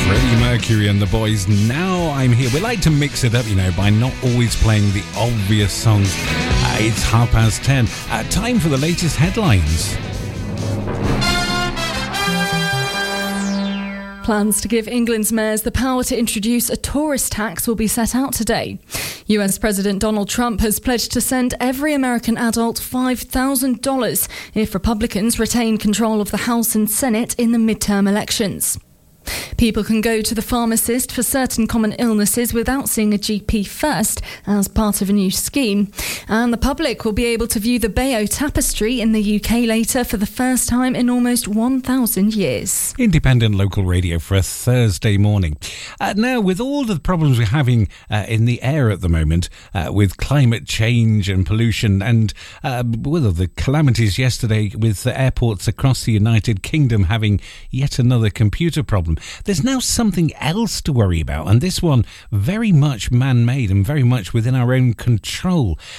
Freddie Mercury and the Boys, Now I'm Here. We like to mix it up, by not always playing the obvious songs. It's 10:30. Time for the latest headlines. Plans to give England's mayors the power to introduce a tourist tax will be set out today. US President Donald Trump has pledged to send every American adult $5,000 if Republicans retain control of the House and Senate in the midterm elections. People can go to the pharmacist for certain common illnesses without seeing a GP first as part of a new scheme. And the public will be able to view the Bayeux Tapestry in the UK later for the first time in almost 1,000 years. Independent local radio for a Thursday morning. Now, with all the problems we're having in the air at the moment, with climate change and pollution and the calamities yesterday with the airports across the United Kingdom having yet another computer problem, there's now something else to worry about, and this one very much man-made and very much within our own control.